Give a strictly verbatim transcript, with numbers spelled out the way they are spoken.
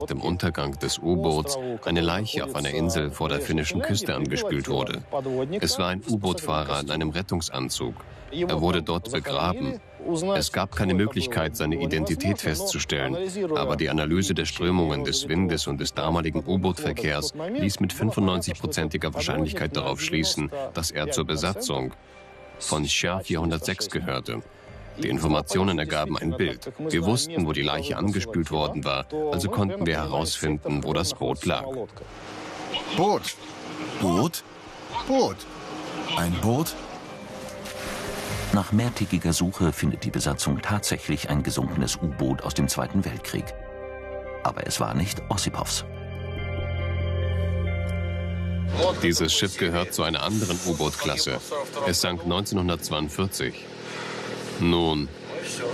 dem Untergang des U-Boots eine Leiche auf einer Insel vor der finnischen Küste angespült wurde. Es war ein U-Boot-Fahrer in einem Rettungsanzug. Er wurde dort begraben. Es gab keine Möglichkeit, seine Identität festzustellen, aber die Analyse der Strömungen des Windes und des damaligen U-Boot-Verkehrs ließ mit fünfundneunzig-prozentiger Wahrscheinlichkeit darauf schließen, dass er zur Besatzung von Char vierhundertsechs gehörte. Die Informationen ergaben ein Bild. Wir wussten, wo die Leiche angespült worden war, also konnten wir herausfinden, wo das Boot lag. Boot. Boot? Boot. Ein Boot? Nach mehrtägiger Suche findet die Besatzung tatsächlich ein gesunkenes U-Boot aus dem Zweiten Weltkrieg. Aber es war nicht Ossipovs. Dieses Schiff gehört zu einer anderen U-Boot-Klasse. Es sank neunzehnhundertzweiundvierzig. Nun,